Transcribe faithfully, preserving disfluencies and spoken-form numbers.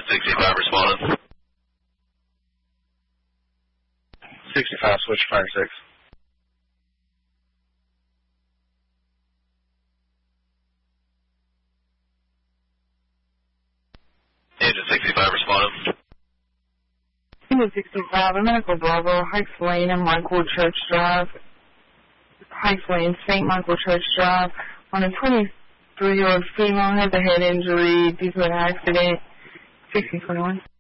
Engine sixty-five responding. sixty-five, switch fire six. Engine sixty-five responding. Engine sixty-five, American Bravo, Heights Lane and Michael Church Drive. Heights Lane, Saint Michael Church Drive. On a twenty-three-year-old female has a head injury due to an accident. sixteen twenty-one.